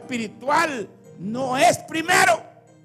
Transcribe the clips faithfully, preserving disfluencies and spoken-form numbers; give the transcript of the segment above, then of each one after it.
espiritual no es primero.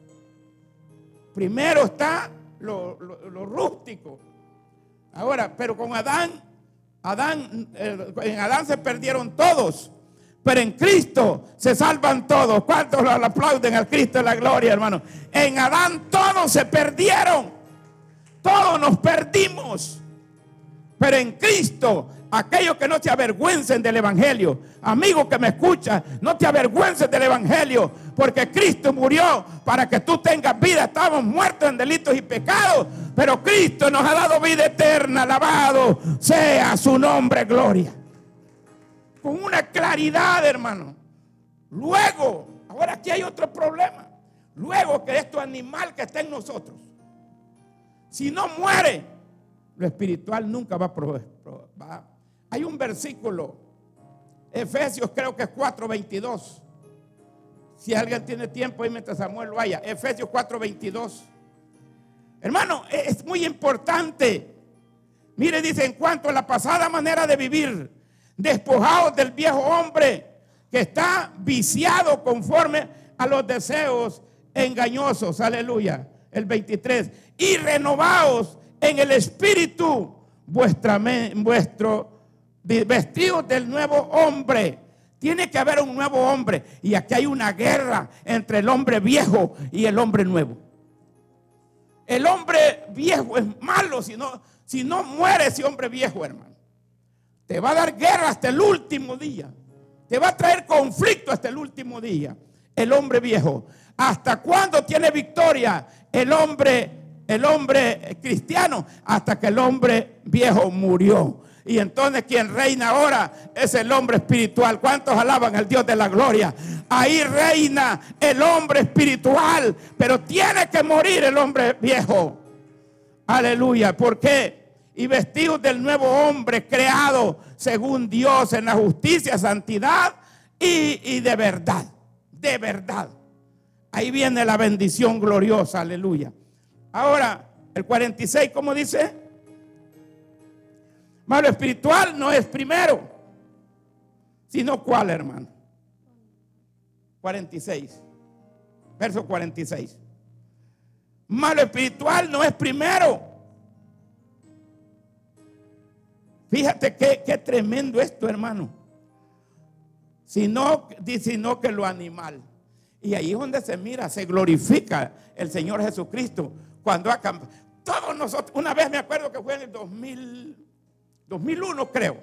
Primero está lo, lo, lo rústico. Ahora, pero con Adán, Adán, eh, en Adán se perdieron todos, pero en Cristo se salvan todos. ¿Cuántos lo aplauden al Cristo de la gloria, hermano? En Adán todos se perdieron, todos nos perdimos, pero en Cristo, aquellos que no se avergüencen del evangelio, amigo que me escucha, no te avergüences del evangelio, porque Cristo murió para que tú tengas vida. Estábamos muertos en delitos y pecados, pero Cristo nos ha dado vida eterna. Alabado sea su nombre, gloria. Con una claridad, hermano. Luego, ahora aquí hay otro problema. Luego que este animal que está en nosotros, si no muere, lo espiritual nunca va a probar. Hay un versículo, Efesios creo que es cuatro veintidós. Si alguien tiene tiempo ahí mientras Samuel lo vaya, Efesios cuatro veintidós. Hermano, es muy importante. Mire, dice, en cuanto a la pasada manera de vivir, despojados del viejo hombre que está viciado conforme a los deseos engañosos. Aleluya. El veintitrés. Y renovados en el espíritu vuestra, vuestro vestidos del nuevo hombre. Tiene que haber un nuevo hombre. Y aquí hay una guerra entre el hombre viejo y el hombre nuevo. El hombre viejo es malo si no, si no muere ese hombre viejo, hermano. Te va a dar guerra hasta el último día. Te va a traer conflicto hasta el último día. El hombre viejo. ¿Hasta cuándo tiene victoria el hombre, el hombre cristiano? Hasta que el hombre viejo murió. Y entonces quien reina ahora es el hombre espiritual. ¿Cuántos alaban al Dios de la gloria? Ahí reina el hombre espiritual, pero tiene que morir el hombre viejo. Aleluya. ¿Por qué? Y vestidos del nuevo hombre creado según Dios en la justicia, santidad y, y de verdad. De verdad. Ahí viene la bendición gloriosa. Aleluya. Ahora, el cuarenta y seis, ¿cómo dice? Malo espiritual no es primero, sino ¿cuál, hermano? cuarenta y seis, verso cuarenta y seis. Malo espiritual no es primero. Fíjate qué, qué tremendo esto, hermano. Sino, sino que lo animal. Y ahí es donde se mira, se glorifica el Señor Jesucristo. Cuando ha cambiado. Todos nosotros, una vez me acuerdo que fue en el dos mil, dos mil uno creo.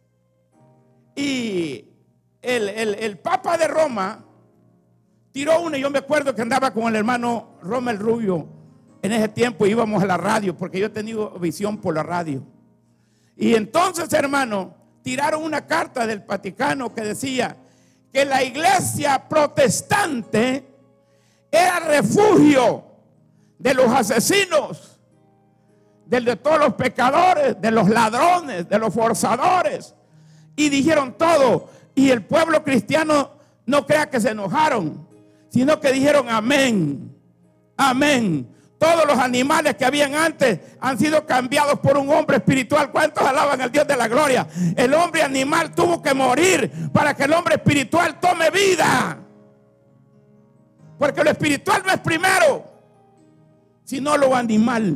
Y el, el, el Papa de Roma tiró una, y yo me acuerdo que andaba con el hermano Rommel Rubio. En ese tiempo íbamos a la radio, porque yo he tenido visión por la radio. Y entonces, hermano, tiraron una carta del Vaticano que decía que la iglesia protestante era refugio de los asesinos, de, de todos los pecadores, de los ladrones, de los forzadores. Y dijeron todo. Y el pueblo cristiano no crea que se enojaron, sino que dijeron amén, amén. Todos los animales que habían antes han sido cambiados por un hombre espiritual. ¿Cuántos alaban al Dios de la gloria? El hombre animal tuvo que morir para que el hombre espiritual tome vida. Porque lo espiritual no es primero, sino lo animal.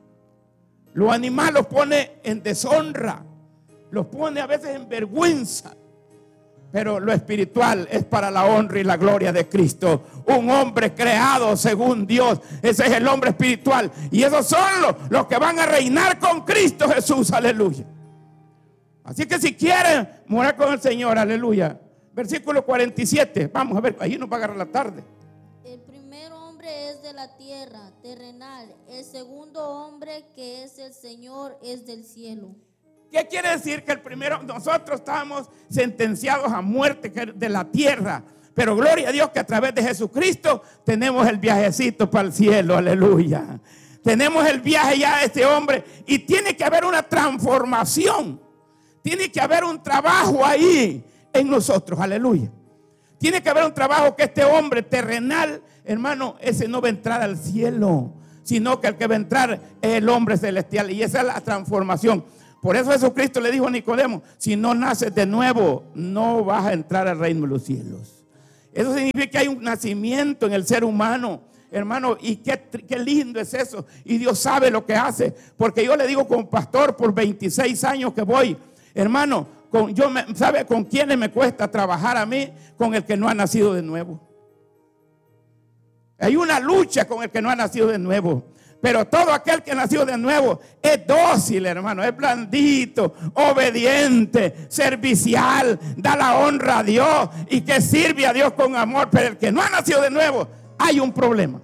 Lo animal los pone en deshonra, los pone a veces en vergüenza. Pero lo espiritual es para la honra y la gloria de Cristo. Un hombre creado según Dios. Ese es el hombre espiritual. Y esos son los, los que van a reinar con Cristo Jesús. Aleluya. Así que si quieren morar con el Señor, aleluya. Versículo cuarenta y siete. Vamos a ver, ahí nos va a agarrar la tarde. El primer hombre es de la tierra, terrenal. El segundo hombre, que es el Señor, es del cielo. ¿Qué quiere decir? Que el primero, nosotros estamos sentenciados a muerte de la tierra, pero gloria a Dios que a través de Jesucristo tenemos el viajecito para el cielo, aleluya. Tenemos el viaje ya de este hombre y tiene que haber una transformación, tiene que haber un trabajo ahí en nosotros, aleluya. Tiene que haber un trabajo que este hombre terrenal, hermano, ese no va a entrar al cielo, sino que el que va a entrar es el hombre celestial, y esa es la transformación. Por eso Jesucristo le dijo a Nicodemo: si no naces de nuevo, no vas a entrar al reino de los cielos. Eso significa que hay un nacimiento en el ser humano, hermano, y qué, qué lindo es eso. Y Dios sabe lo que hace, porque yo le digo como pastor por veintiséis años que voy, hermano, con, yo me, ¿sabe con quiénes me cuesta trabajar a mí? Con el que no ha nacido de nuevo. Hay una lucha con el que no ha nacido de nuevo. Pero todo aquel que ha nacido de nuevo es dócil, hermano, es blandito, obediente, servicial, da la honra a Dios y que sirve a Dios con amor. Pero el que no ha nacido de nuevo, hay un problema.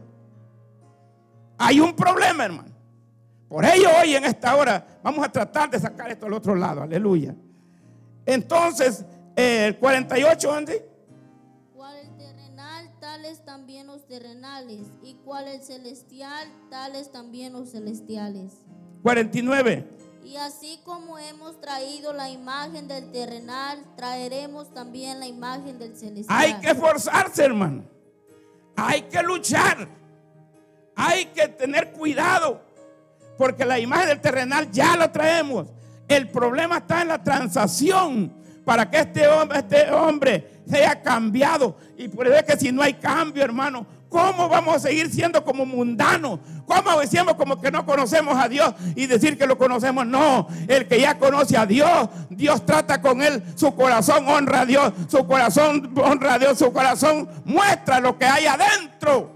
Hay un problema, hermano. Por ello hoy en esta hora vamos a tratar de sacar esto al otro lado, aleluya. Entonces, eh, el cuarenta y ocho, Andy. Cual el terrenal, tales también los terrenales, y cual el celestial, tales también los celestiales. cuarenta y nueve. Y así como hemos traído la imagen del terrenal, traeremos también la imagen del celestial. Hay que esforzarse, hermano. Hay que luchar. Hay que tener cuidado, porque la imagen del terrenal ya la traemos. El problema está en la transacción para que este hombre, este hombre sea cambiado. Y por eso es que si no hay cambio, hermano, ¿cómo vamos a seguir siendo como mundanos? ¿Cómo decimos como que no conocemos a Dios y decir que lo conocemos? No, el que ya conoce a Dios, Dios trata con él, su corazón honra a Dios, su corazón honra a Dios, su corazón muestra lo que hay adentro.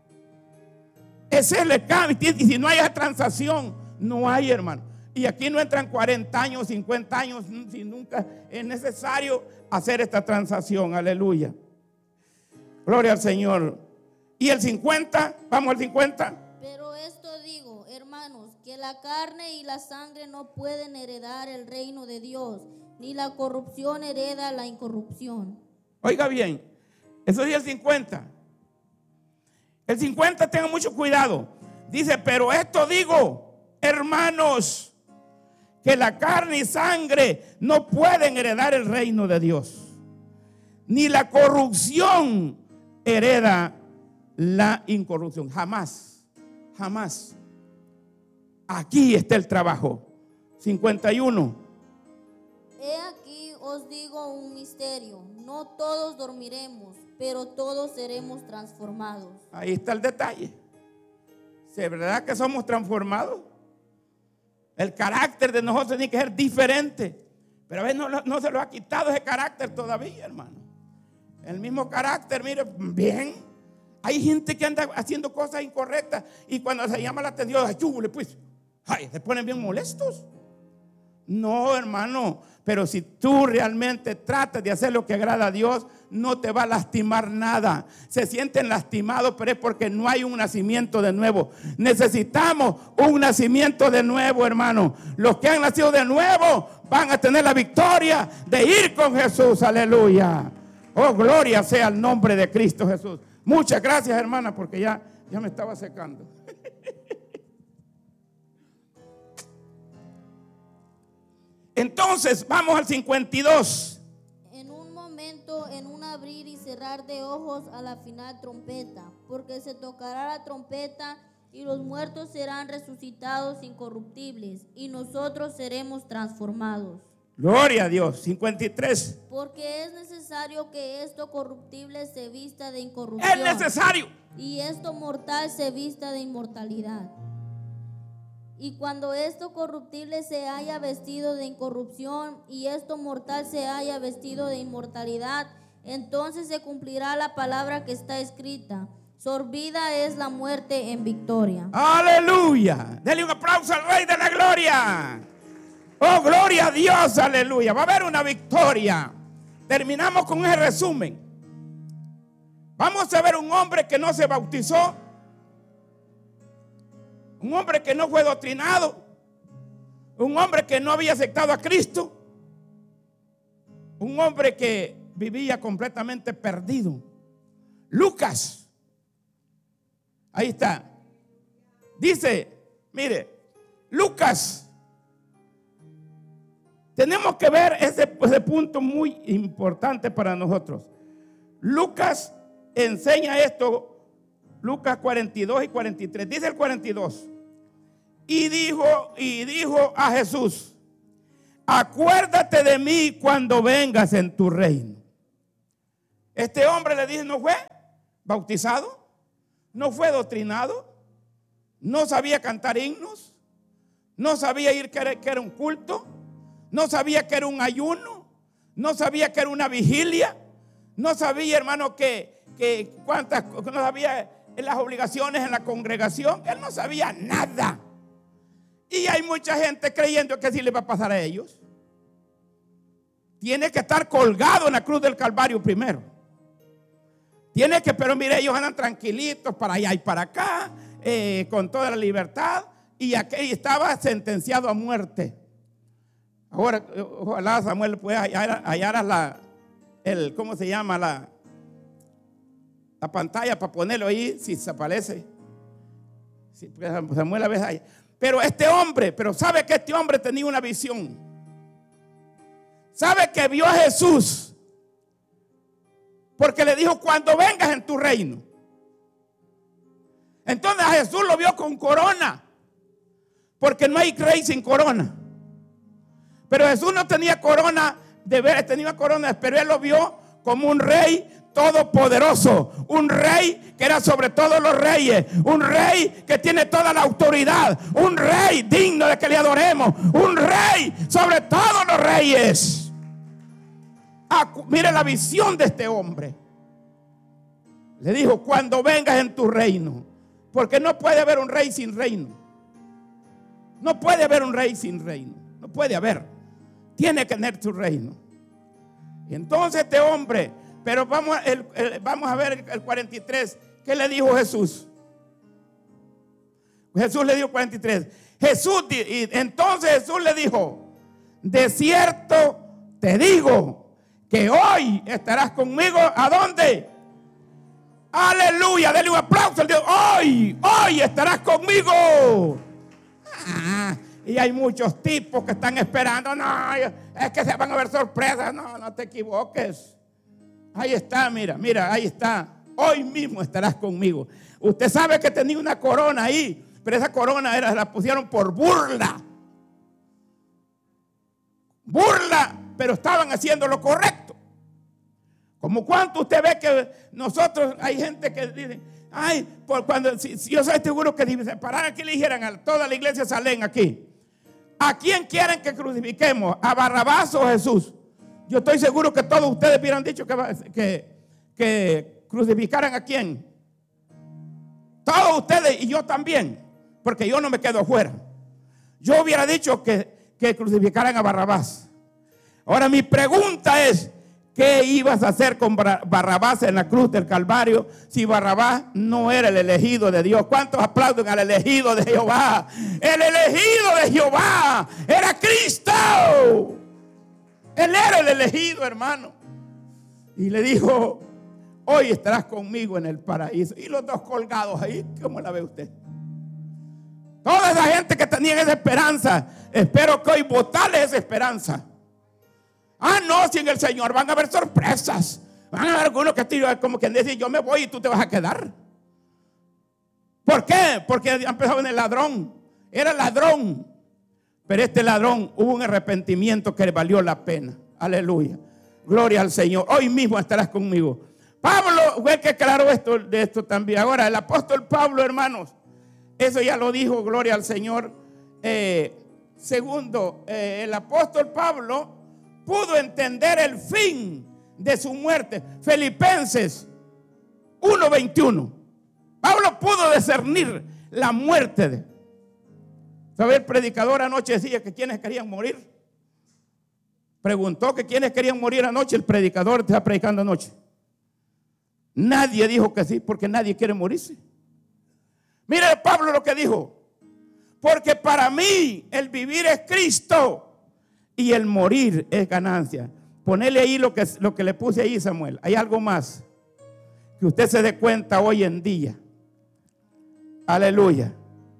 Ese es el cambio. Y si no hay esa transacción, no hay, hermano. Y aquí no entran cuarenta años, cincuenta años, si nunca es necesario hacer esta transacción. Aleluya. Gloria al Señor. Y el cincuenta, vamos al cincuenta. Pero esto digo, hermanos, que la carne y la sangre no pueden heredar el reino de Dios, ni la corrupción hereda la incorrupción. Oiga bien, eso es el cincuenta. El cincuenta, tengan mucho cuidado. Dice, pero esto digo, hermanos, que la carne y sangre no pueden heredar el reino de Dios, ni la corrupción hereda la incorrupción. Jamás, jamás. Aquí está el trabajo. cincuenta y uno. He aquí os digo un misterio: no todos dormiremos, pero todos seremos transformados. Ahí está el detalle. ¿Es verdad que somos transformados? El carácter de nosotros tiene que ser diferente. Pero a veces no, no se lo ha quitado ese carácter todavía, hermano. El mismo carácter, mire, bien. Hay gente que anda haciendo cosas incorrectas y cuando se llama la atención, ayúbule, pues, ay, se ponen bien molestos. No, hermano, pero si tú realmente tratas de hacer lo que agrada a Dios, no te va a lastimar nada. Se sienten lastimados, pero es porque no hay un nacimiento de nuevo. Necesitamos un nacimiento de nuevo, hermano. Los que han nacido de nuevo van a tener la victoria de ir con Jesús. Aleluya. Oh, gloria sea el nombre de Cristo Jesús. Muchas gracias, hermana, porque ya, ya me estaba secando. Entonces, vamos al cincuenta y dos. En un momento, en un abrir y cerrar de ojos, a la final trompeta, porque se tocará la trompeta y los muertos serán resucitados incorruptibles y nosotros seremos transformados. Gloria a Dios. cincuenta y tres. Porque es necesario que esto corruptible se vista de incorrupción. Es necesario. Y esto mortal se vista de inmortalidad. Y cuando esto corruptible se haya vestido de incorrupción y esto mortal se haya vestido de inmortalidad, entonces se cumplirá la palabra que está escrita: sorbida es la muerte en victoria. Aleluya. Dele un aplauso al Rey de la Gloria. Oh, gloria a Dios, aleluya. Va a haber una victoria. Terminamos con ese resumen. Vamos a ver un hombre que no se bautizó, un hombre que no fue doctrinado, un hombre que no había aceptado a Cristo, un hombre que vivía completamente perdido. Lucas, ahí está. Dice, mire, Lucas, tenemos que ver ese, ese punto muy importante para nosotros. Lucas enseña esto. Lucas cuarenta y dos y cuarenta y tres. Dice el cuarenta y dos. Y dijo, y dijo a Jesús: acuérdate de mí cuando vengas en tu reino. Este hombre le dice, no fue bautizado, no fue doctrinado, no sabía cantar himnos, no sabía ir que era, que era un culto, no sabía que era un ayuno, no sabía que era una vigilia, no sabía, hermano, que, que cuántas, no sabía las obligaciones en la congregación. Él no sabía nada. Y hay mucha gente creyendo que así le va a pasar a ellos. Tiene que estar colgado en la cruz del Calvario primero. Tiene que, pero mire, ellos andan tranquilitos para allá y para acá, eh, con toda la libertad. Y aquel estaba sentenciado a muerte. Ahora, ojalá Samuel pueda hallar, hallar la, el, ¿cómo se llama? La, la pantalla para ponerlo ahí, si se aparece. Si Samuel a veces hay. Pero este hombre, pero sabe que este hombre tenía una visión. Sabe que vio a Jesús. Porque le dijo, cuando vengas en tu reino. Entonces a Jesús lo vio con corona. Porque no hay rey sin corona. Pero Jesús no tenía corona de ver, tenía corona, pero él lo vio como un rey todopoderoso, un rey que era sobre todos los reyes, un rey que tiene toda la autoridad, un rey digno de que le adoremos, un rey sobre todos los reyes. Ah, mire la visión de este hombre. Le dijo, cuando vengas en tu reino, porque no puede haber un rey sin reino. No puede haber un rey sin reino. No puede haber. Tiene que tener su reino. Y entonces este hombre, pero vamos a, el, el, vamos a ver el, el cuarenta y tres. ¿Qué le dijo Jesús? Jesús le dijo cuarenta y tres. Jesús, y entonces Jesús le dijo, de cierto te digo que hoy estarás conmigo. ¿A dónde? Aleluya. Dele un aplauso al Dios. Hoy, hoy estarás conmigo. Ah, y hay muchos tipos que están esperando. No, es que se van a ver sorpresas. No, no te equivoques. Ahí está, mira, mira, ahí está. Hoy mismo estarás conmigo. Usted sabe que tenía una corona ahí, pero esa corona era, la pusieron por burla. Burla, pero estaban haciendo lo correcto. Como cuánto usted ve que nosotros, hay gente que dice, ay, por cuando, si, si yo soy seguro que si se pararan aquí le dijeran a toda la iglesia Salén aquí, ¿a quién quieren que crucifiquemos? ¿A Barrabás o a Jesús? Yo estoy seguro que todos ustedes hubieran dicho que, que, que crucificaran a quién. Todos ustedes y yo también, porque yo no me quedo afuera. Yo hubiera dicho que, que crucificaran a Barrabás. Ahora mi pregunta es, ¿qué ibas a hacer con Barrabás en la cruz del Calvario si Barrabás no era el elegido de Dios? ¿Cuántos aplauden al elegido de Jehová? El elegido de Jehová era Cristo. Él era el elegido, hermano. Y le dijo, hoy estarás conmigo en el paraíso. Y los dos colgados ahí, ¿cómo la ve usted? Toda esa gente que tenía esa esperanza, espero que hoy botarle esa esperanza. Ah, no, sin el Señor van a haber sorpresas. Van a haber algunos que te, como quien dice, yo me voy y tú te vas a quedar. ¿Por qué? Porque empezó en el ladrón. Era ladrón. Pero este ladrón hubo un arrepentimiento que le valió la pena. Aleluya. Gloria al Señor. Hoy mismo estarás conmigo. Pablo fue que aclaró esto, de esto también. Ahora, el apóstol Pablo, hermanos, eso ya lo dijo, gloria al Señor. Eh, segundo, eh, el apóstol Pablo pudo entender el fin de su muerte. Filipenses uno veintiuno. Pablo pudo discernir la muerte de. ¿Sabe? El predicador anoche decía que quienes querían morir. Preguntó que quienes querían morir anoche. El predicador está predicando anoche. Nadie dijo que sí, porque nadie quiere morirse. Mire Pablo lo que dijo. Porque para mí el vivir es Cristo y el morir es ganancia. Ponele ahí lo que, lo que le puse ahí, Samuel. Hay algo más que usted se dé cuenta hoy en día. Aleluya.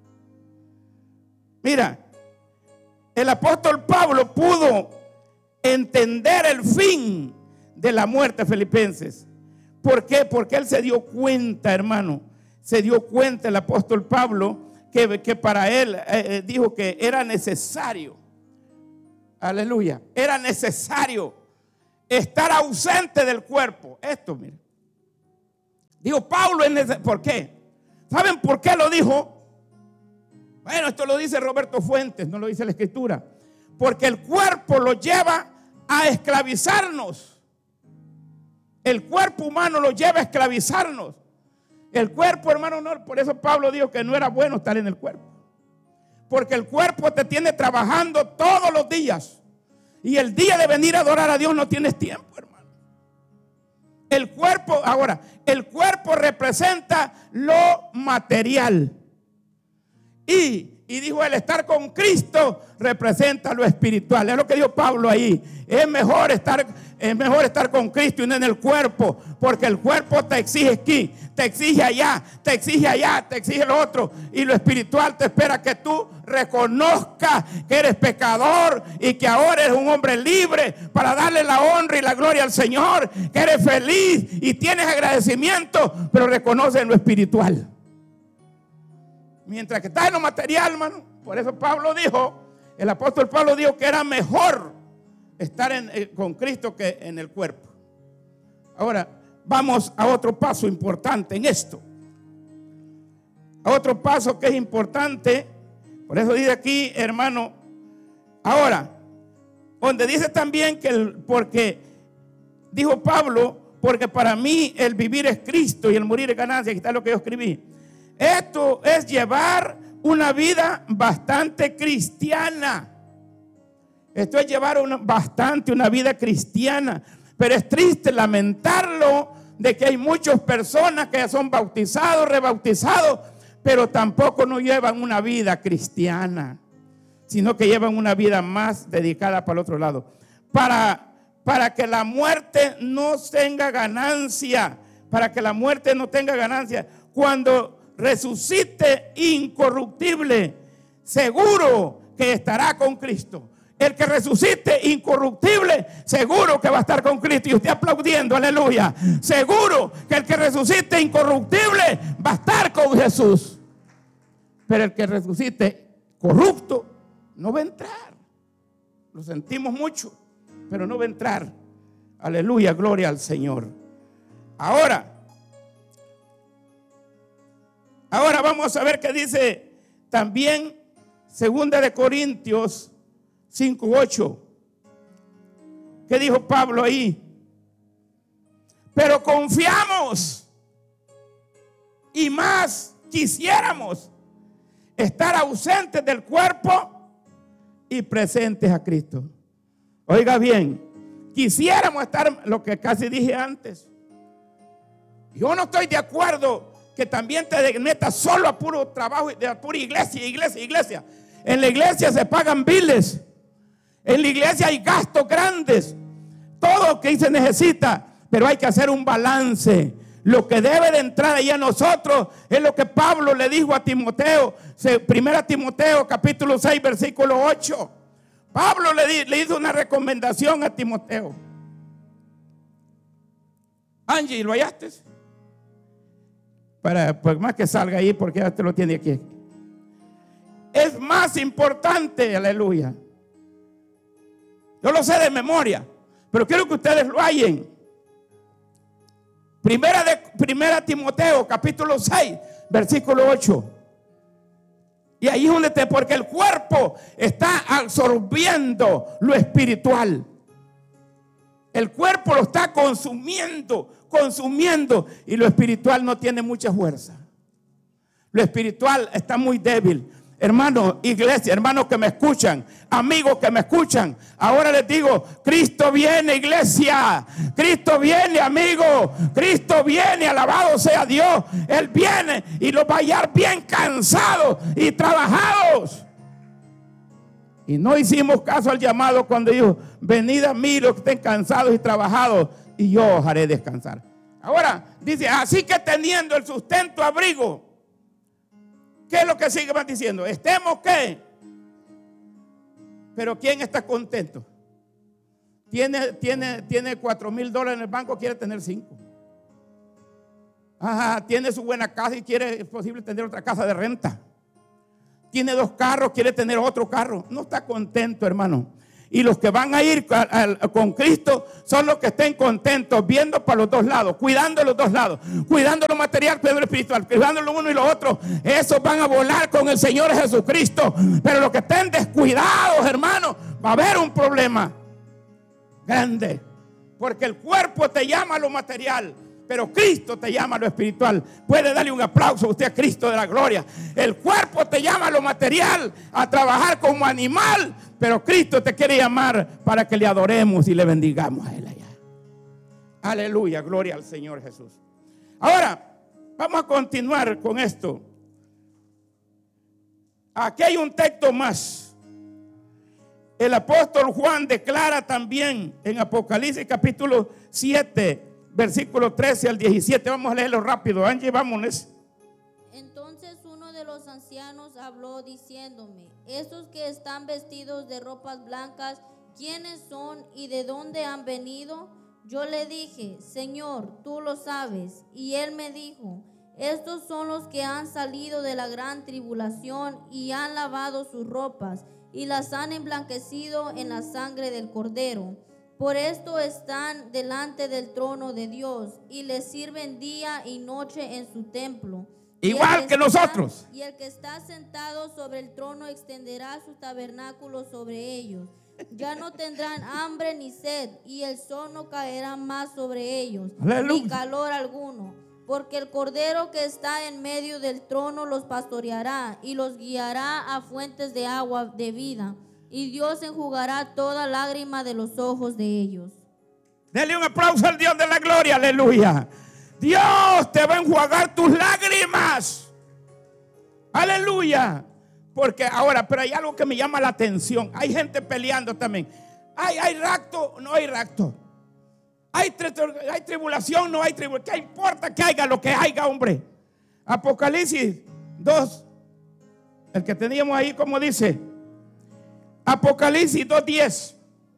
Mira, el apóstol Pablo pudo entender el fin de la muerte, Filipenses. ¿Por qué? Porque él se dio cuenta, hermano. Se dio cuenta el apóstol Pablo que, que para él eh, dijo que era necesario. Aleluya. Era necesario estar ausente del cuerpo. Esto, mire. Digo, Pablo, es necesario. ¿Por qué? ¿Saben por qué lo dijo? Bueno, esto lo dice Roberto Fuentes, no lo dice la Escritura. Porque el cuerpo lo lleva a esclavizarnos. El cuerpo humano lo lleva a esclavizarnos. El cuerpo, hermano, no, por eso Pablo dijo que no era bueno estar en el cuerpo. Porque el cuerpo te tiene trabajando todos los días. Y el día de venir a adorar a Dios no tienes tiempo, hermano. El cuerpo, ahora, el cuerpo representa lo material. Y, y dijo, el estar con Cristo representa lo espiritual. Es lo que dijo Pablo ahí. Es mejor estar, es mejor estar con Cristo y no en el cuerpo. Porque el cuerpo te exige aquí, te exige allá, te exige allá, te exige lo otro. Y lo espiritual te espera que tú reconozcas que eres pecador y que ahora eres un hombre libre para darle la honra y la gloria al Señor. Que eres feliz y tienes agradecimiento, pero reconoces lo espiritual. Mientras que estás en lo material, hermano. Por eso Pablo dijo, el apóstol Pablo dijo que era mejor estar en, eh, con Cristo que en el cuerpo. Ahora, vamos a otro paso importante en esto. A otro paso que es importante. Por eso dice aquí, hermano, ahora, donde dice también que el, porque, dijo Pablo, porque para mí el vivir es Cristo y el morir es ganancia. Aquí está lo que yo escribí. Esto es llevar una vida bastante cristiana. Esto es llevar una, bastante una vida cristiana. Pero es triste lamentarlo de que hay muchas personas que ya son bautizados, rebautizados, pero tampoco no llevan una vida cristiana, sino que llevan una vida más dedicada para el otro lado. Para, para que la muerte no tenga ganancia, para que la muerte no tenga ganancia. Cuando resucite incorruptible, seguro que estará con Cristo. El que resucite incorruptible, seguro que va a estar con Cristo. Y usted aplaudiendo, aleluya. Seguro que el que resucite incorruptible va a estar con Jesús. Pero el que resucite corrupto no va a entrar. Lo sentimos mucho, pero no va a entrar. Aleluya, gloria al Señor. Ahora, ahora vamos a ver qué dice también Segunda de Corintios cinco ocho. ¿Qué dijo Pablo ahí? Pero confiamos y más quisiéramos estar ausentes del cuerpo y presentes a Cristo. Oiga bien, quisiéramos estar, lo que casi dije antes. Yo no estoy de acuerdo que también te metas solo a puro trabajo, a pura iglesia, iglesia, iglesia. En la iglesia se pagan biles. En la iglesia hay gastos grandes. Todo lo que se necesita, pero hay que hacer un balance. Lo que debe de entrar ahí a nosotros es lo que Pablo le dijo a Timoteo. Primera Timoteo capítulo seis versículo ocho. Pablo le, di, le hizo una recomendación a Timoteo. Angie, ¿lo hallaste? Para pues más que salga ahí, porque ya te lo tiene aquí. Es más importante, aleluya. Yo lo sé de memoria, pero quiero que ustedes lo hallen. Primera de Primera Timoteo capítulo seis versículo ocho. Y ahí es donde te, porque el cuerpo está absorbiendo lo espiritual. El cuerpo lo está consumiendo, consumiendo, y lo espiritual no tiene mucha fuerza. Lo espiritual está muy débil. Hermanos, iglesia, hermanos que me escuchan, amigos que me escuchan, ahora les digo, Cristo viene, iglesia. Cristo viene, amigo. Cristo viene, alabado sea Dios. Él viene y los va a hallar bien cansados y trabajados. Y no hicimos caso al llamado cuando dijo, venid a mí los que estén cansados y trabajados, y yo os haré descansar. Ahora dice, así que teniendo el sustento, abrigo. ¿Qué es lo que sigue más diciendo? ¿Estemos qué? Pero ¿quién está contento? Tiene, tiene, tiene cuatro mil dólares en el banco, quiere tener cinco. Ajá, tiene su buena casa y quiere, es posible, tener otra casa de renta. Tiene dos carros, quiere tener otro carro. No está contento, hermano. Y los que van a ir a, a, con Cristo son los que estén contentos, viendo para los dos lados, cuidando los dos lados, cuidando lo material, cuidando lo espiritual, cuidando lo uno y lo otro. Esos van a volar con el Señor Jesucristo. Pero los que estén descuidados, hermanos, va a haber un problema grande. Porque el cuerpo te llama a lo material, pero Cristo te llama a lo espiritual. Puede darle un aplauso a usted a Cristo de la gloria. El cuerpo te llama a lo material, a trabajar como animal, pero Cristo te quiere llamar para que le adoremos y le bendigamos a Él allá. Aleluya, gloria al Señor Jesús. Ahora, vamos a continuar con esto. Aquí hay un texto más. El apóstol Juan declara también en Apocalipsis capítulo siete, versículo trece al diecisiete. Vamos a leerlo rápido. Angie, vámonos. Entonces uno de los ancianos habló diciéndome: estos que están vestidos de ropas blancas, ¿quiénes son y de dónde han venido? Yo le dije: Señor, tú lo sabes. Y él me dijo: estos son los que han salido de la gran tribulación y han lavado sus ropas y las han emblanquecido en la sangre del Cordero. Por esto están delante del trono de Dios y le sirven día y noche en su templo. Igual que, que nosotros. Y el que está sentado sobre el trono extenderá su tabernáculo sobre ellos. Ya no tendrán hambre ni sed, y el sol no caerá más sobre ellos, Aleluya. Ni calor alguno. Porque el Cordero que está en medio del trono los pastoreará y los guiará a fuentes de agua de vida. Y Dios enjugará toda lágrima de los ojos de ellos. Dele un aplauso al Dios de la gloria, aleluya. Dios te va a enjuagar tus lágrimas. Aleluya. Porque ahora, pero hay algo que me llama la atención. Hay gente peleando también. Hay, hay rapto, no hay rapto. Hay, tri- hay tribulación, no hay tribulación. ¿Qué importa que haya lo que haya, hombre? Apocalipsis dos. El que teníamos ahí, como dice. Apocalipsis dos diez.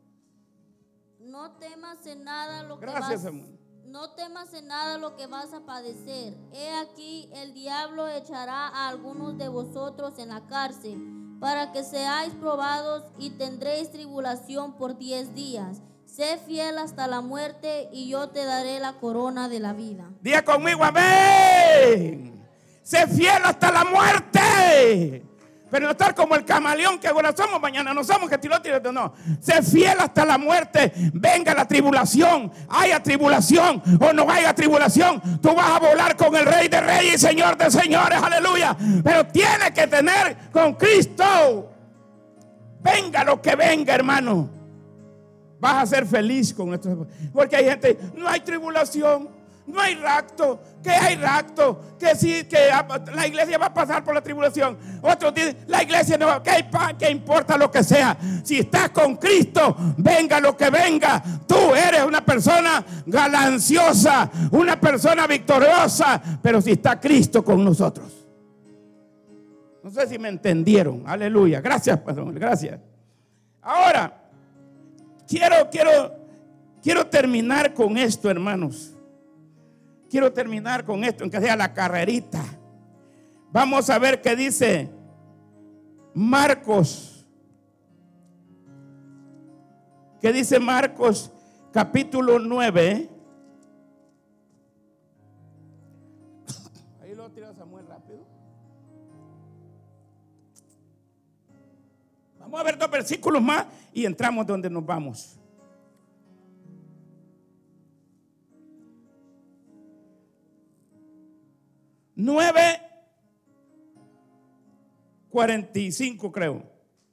No temas en nada lo que Gracias, vas, amor. no temas en nada lo que vas a padecer. He aquí, el diablo echará a algunos de vosotros en la cárcel, para que seáis probados, y tendréis tribulación por diez días. Sé fiel hasta la muerte, y yo te daré la corona de la vida. Diga conmigo, amén. Sé fiel hasta la muerte. Pero no estar como el camaleón, que ahora somos, mañana no somos, que tirote, no. Sé fiel hasta la muerte. Venga la tribulación, haya tribulación o no haya tribulación, tú vas a volar con el Rey de Reyes y Señor de Señores, aleluya. Pero tiene que tener con Cristo. Venga lo que venga, hermano, vas a ser feliz con nuestro. Porque hay gente, no hay tribulación, no hay rapto. ¿Qué hay rapto? Que sí, que la iglesia va a pasar por la tribulación. Otros dicen, la iglesia no va. ¿Qué, ¿Qué importa lo que sea? Si estás con Cristo, venga lo que venga, tú eres una persona gananciosa, una persona victoriosa. Pero si está Cristo con nosotros. No sé si me entendieron. Aleluya. Gracias, pastor. Gracias. Ahora, quiero, quiero, quiero terminar con esto, hermanos. Quiero terminar con esto, aunque sea la carrerita. Vamos a ver qué dice Marcos. ¿Qué dice Marcos capítulo nueve? Ahí lo tira Samuel rápido. Vamos a ver dos versículos más y entramos donde nos vamos. nueve cuarenta y cinco creo.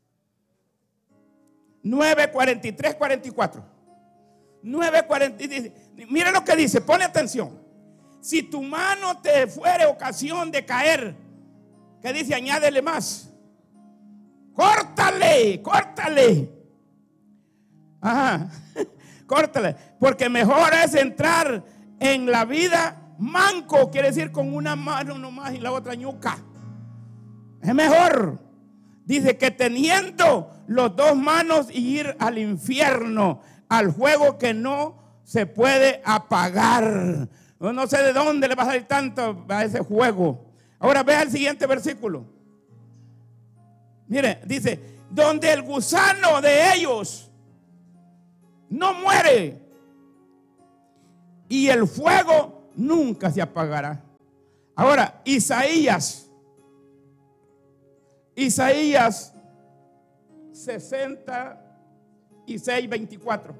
nueve cuarenta y tres, cuarenta y cuatro. nueve cuarenta. Mira lo que dice, pone atención. Si tu mano te fuere ocasión de caer, ¿qué dice? Añádele más. Córtale, córtale. Ajá, córtale. Porque mejor es entrar en la vida manco, quiere decir con una mano nomás y la otra ñuca. Es mejor, dice, que teniendo los dos manos y ir al infierno, al juego que no se puede apagar. No, no sé de dónde le va a salir tanto a ese juego. Ahora vea el siguiente versículo. Mire, dice, donde el gusano de ellos no muere. Y el fuego nunca se apagará. Ahora, Isaías, Isaías sesenta y seis, veinticuatro.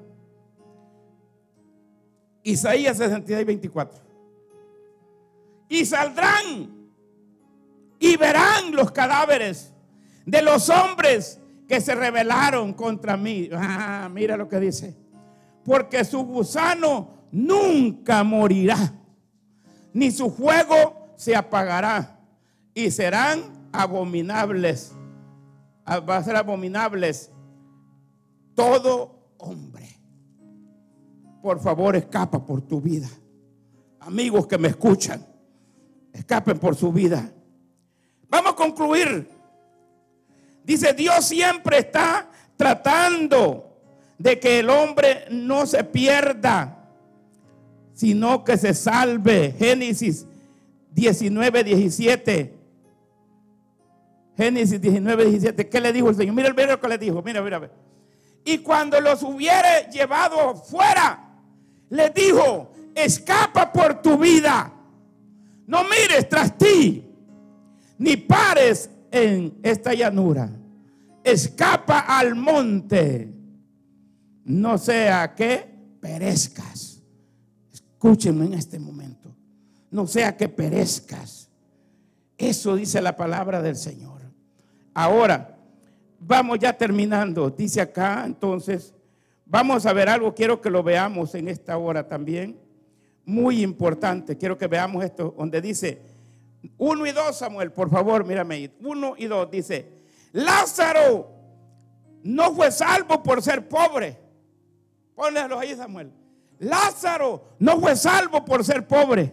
Isaías sesenta y seis, veinticuatro. Y saldrán y verán los cadáveres de los hombres que se rebelaron contra mí. Ah, mira lo que dice. Porque su gusano nunca morirá, ni su fuego se apagará, y serán abominables. Va a ser abominables todo hombre. Por favor, escapa por tu vida. Amigos que me escuchan, escapen por su vida. Vamos a concluir. Dice, Dios siempre está tratando de que el hombre no se pierda, sino que se salve. Génesis diecinueve, diecisiete. Génesis diecinueve, diecisiete. ¿Qué le dijo el Señor? Mira el verbo que le dijo. Mira, mira, mira. Y cuando los hubiere llevado fuera, le dijo, escapa por tu vida. No mires tras ti, ni pares en esta llanura. Escapa al monte, no sea que perezcas. Escúchenme en este momento. No sea que perezcas. Eso dice la palabra del Señor. Ahora, vamos ya terminando. Dice acá, entonces, vamos a ver algo. Quiero que lo veamos en esta hora también. Muy importante. Quiero que veamos esto, donde dice uno y dos, Samuel, por favor, mírame. Uno y dos dice, Lázaro no fue salvo por ser pobre. Pónelo ahí, Samuel. Lázaro no fue salvo por ser pobre,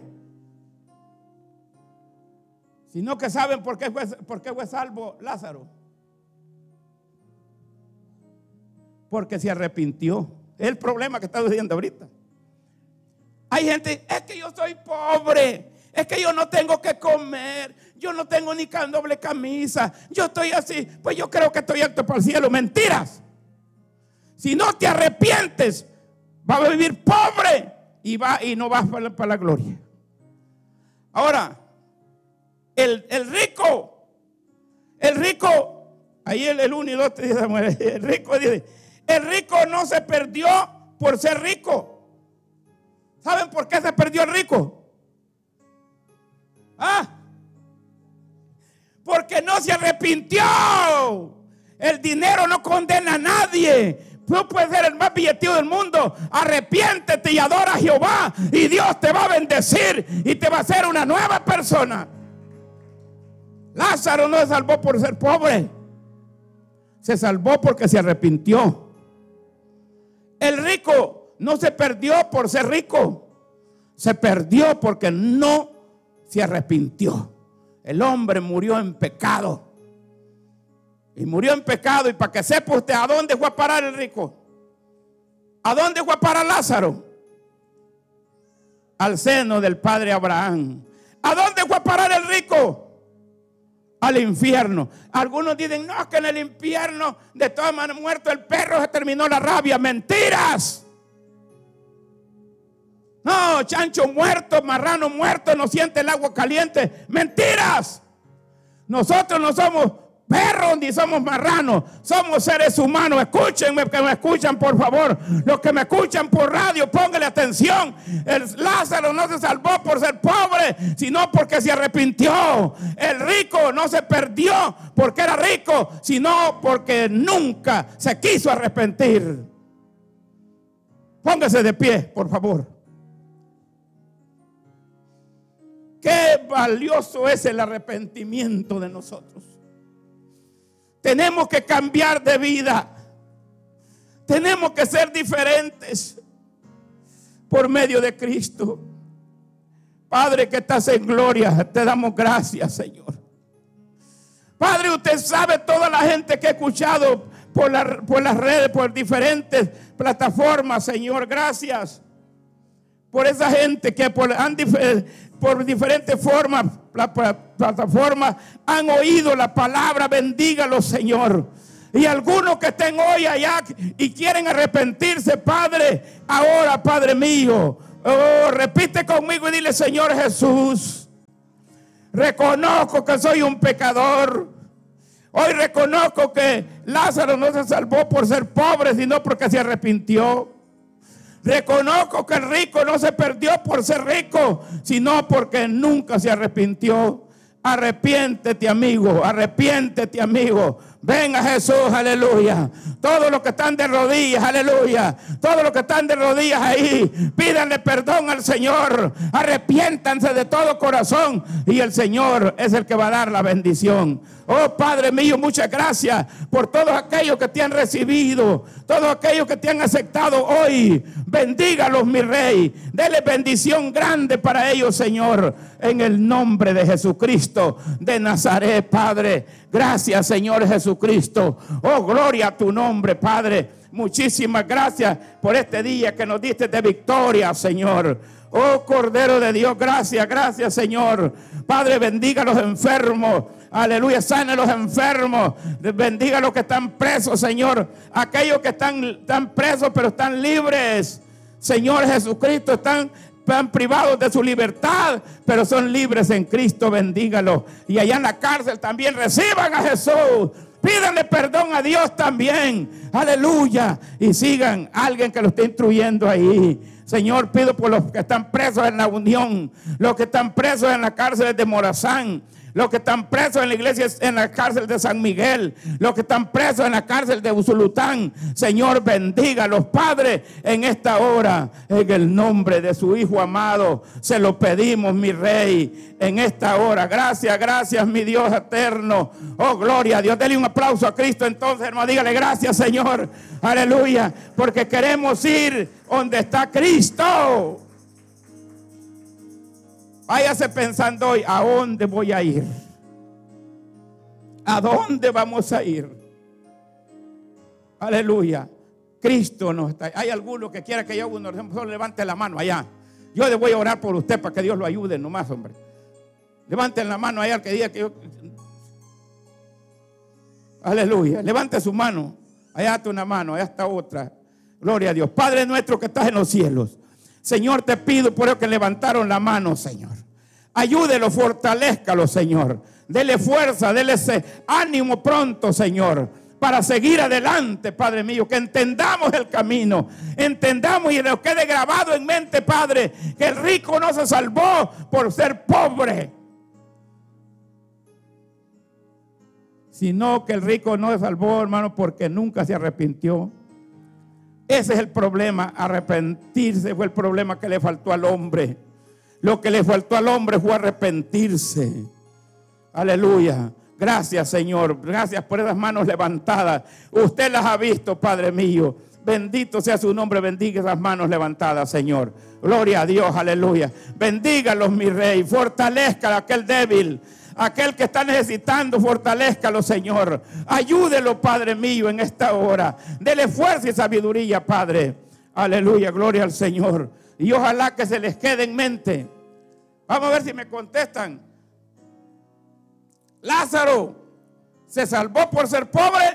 sino que saben por qué fue, por qué fue salvo Lázaro. Porque se arrepintió. Es el problema que está diciendo ahorita. Hay gente, es que yo soy pobre, es que yo no tengo que comer, yo no tengo ni doble camisa, yo estoy así, pues yo creo que estoy apto para el cielo. Mentiras. Si no te arrepientes, vas a vivir pobre y, va, y no vas para, para la gloria. Ahora, el, el rico, el rico, ahí el, el uno y dos, el rico dice, el rico no se perdió por ser rico. ¿Saben por qué se perdió el rico? Ah, porque no se arrepintió. El dinero no condena a nadie. Tú puedes ser el más billetío del mundo. Arrepiéntete y adora a Jehová, y Dios te va a bendecir y te va a hacer una nueva persona. Lázaro no se salvó por ser pobre, se salvó porque se arrepintió. El rico no se perdió por ser rico, se perdió porque no se arrepintió. El hombre murió en pecado. Y murió en pecado. Y para que sepa usted, ¿a dónde fue a parar el rico? ¿A dónde fue a parar Lázaro? Al seno del padre Abraham. ¿A dónde fue a parar el rico? Al infierno. Algunos dicen, no, que en el infierno de todas maneras muerto el perro, se terminó la rabia. Mentiras. No, chancho muerto, marrano muerto, no siente el agua caliente. Mentiras. Nosotros no somos perros ni somos marranos, somos seres humanos. Escúchenme, que me escuchan, por favor. Los que me escuchan por radio, pónganle atención. El Lázaro no se salvó por ser pobre, sino porque se arrepintió. El rico no se perdió porque era rico, sino porque nunca se quiso arrepentir. Póngase de pie, por favor. Qué valioso es el arrepentimiento de nosotros. Tenemos que cambiar de vida. Tenemos que ser diferentes por medio de Cristo. Padre que estás en gloria, te damos gracias, Señor. Padre, usted sabe toda la gente que ha escuchado por, la, por las redes, por diferentes plataformas, Señor. Gracias por esa gente que por, han, por diferentes formas, plataformas, han oído la palabra. Bendígalo, Señor. Y algunos que estén hoy allá y quieren arrepentirse, Padre, ahora, Padre mío, oh, repite conmigo y dile: Señor Jesús, reconozco que soy un pecador. Hoy reconozco que Lázaro no se salvó por ser pobre, sino porque se arrepintió. Reconozco que el rico no se perdió por ser rico, sino porque nunca se arrepintió. Arrepiéntete, amigo, arrepiéntete, amigo. Ven a Jesús, aleluya. Todos los que están de rodillas, aleluya. Todos los que están de rodillas ahí, pídanle perdón al Señor. Arrepiéntanse de todo corazón y el Señor es el que va a dar la bendición. Oh Padre mío, muchas gracias por todos aquellos que te han recibido, todos aquellos que te han aceptado hoy. Bendígalos, mi Rey. Dele bendición grande para ellos, Señor, en el nombre de Jesucristo de Nazaret, Padre. Gracias, Señor Jesucristo. Oh, gloria a tu nombre, Padre. Muchísimas gracias por este día que nos diste de victoria, Señor. Oh, Cordero de Dios, gracias, gracias, Señor. Padre, bendiga a los enfermos. Aleluya, sane a los enfermos. Bendiga a los que están presos, Señor. Aquellos que están, están presos pero están libres, Señor Jesucristo, están, están privados de su libertad, pero son libres en Cristo. Bendígalos. Y allá en la cárcel también reciban a Jesús. Pídanle perdón a Dios también. Aleluya. Y sigan a alguien que lo esté instruyendo ahí. Señor, pido por los que están presos en la Unión, los que están presos en la cárcel de Morazán, los que están presos en la iglesia, en la cárcel de San Miguel, los que están presos en la cárcel de Usulután. Señor, bendiga a los padres en esta hora, en el nombre de su Hijo amado. Se lo pedimos, mi Rey, en esta hora. Gracias, gracias, mi Dios eterno. Oh, gloria a Dios. Dele un aplauso a Cristo entonces, hermano. Dígale: gracias, Señor. Aleluya. Porque queremos ir donde está Cristo. Váyase pensando hoy: ¿a dónde voy a ir? ¿A dónde vamos a ir? Aleluya. Cristo no está. Hay algunos que quieran que yo uno solo levante la mano allá. Yo le voy a orar por usted para que Dios lo ayude nomás, hombre. Levanten la mano allá al que diga que yo. Aleluya. Levante su mano. Allá está una mano, allá está otra. Gloria a Dios. Padre nuestro que estás en los cielos, Señor, te pido por eso que levantaron la mano, Señor. Ayúdelo, fortalézcalo, Señor. Dele fuerza, dele ese ánimo pronto, Señor, para seguir adelante, Padre mío. Que entendamos el camino, entendamos y nos quede grabado en mente, Padre, que el rico no se salvó por ser pobre, sino que el rico no se salvó, hermano, porque nunca se arrepintió. Ese es el problema. Arrepentirse fue el problema que le faltó al hombre. Lo que le faltó al hombre fue arrepentirse. Aleluya. Gracias, Señor. Gracias por esas manos levantadas. Usted las ha visto, Padre mío. Bendito sea su nombre. Bendiga esas manos levantadas, Señor. Gloria a Dios. Aleluya. Bendígalos, mi Rey. Fortalezca a aquel débil, aquel que está necesitando. Fortalézcalo, Señor. Ayúdelo, Padre mío, en esta hora. Dele fuerza y sabiduría, Padre. Aleluya, gloria al Señor. Y ojalá que se les quede en mente. Vamos a ver si me contestan. Lázaro se salvó por ser pobre.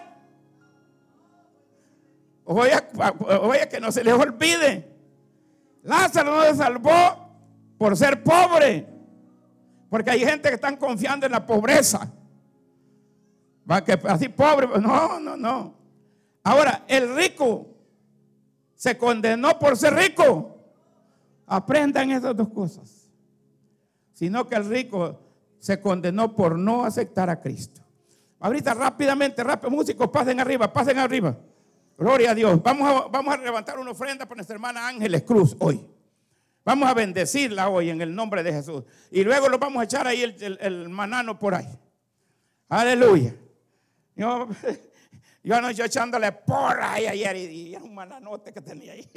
Oye, oye, que no se les olvide. Lázaro no se salvó por ser pobre. Porque hay gente que están confiando en la pobreza. Va que así pobre. No, no, no. Ahora, el rico se condenó por ser rico. Aprendan esas dos cosas. Sino que el rico se condenó por no aceptar a Cristo. Ahorita rápidamente, rápido, músicos, pasen arriba, pasen arriba. Gloria a Dios. Vamos a, vamos a levantar una ofrenda para nuestra hermana Ángeles Cruz hoy. Vamos a bendecirla hoy en el nombre de Jesús. Y luego lo vamos a echar ahí el, el, el manano por ahí. Aleluya. Yo, yo anoche echándole porra ahí ayer y, y era un mananote que tenía ahí.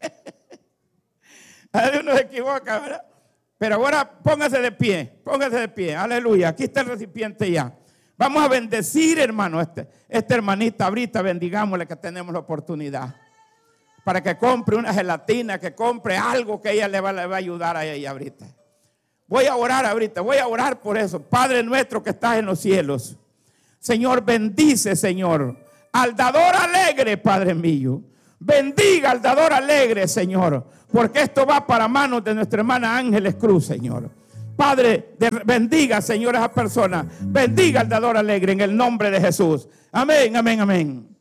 Uno se equivoca, ¿verdad? Pero ahora póngase de pie, póngase de pie. Aleluya. Aquí está el recipiente ya. Vamos a bendecir, hermano, este, esta hermanita ahorita, bendigámosle que tenemos la oportunidad. Para que compre una gelatina, que compre algo que ella le va, le va a ayudar a ella ahorita. Voy a orar ahorita, voy a orar por eso. Padre nuestro que estás en los cielos. Señor, bendice, Señor, al dador alegre, Padre mío. Bendiga al dador alegre, Señor, porque esto va para manos de nuestra hermana Ángeles Cruz, Señor. Padre, de, bendiga, Señor, a esa persona. Bendiga al dador alegre en el nombre de Jesús. Amén, amén, amén.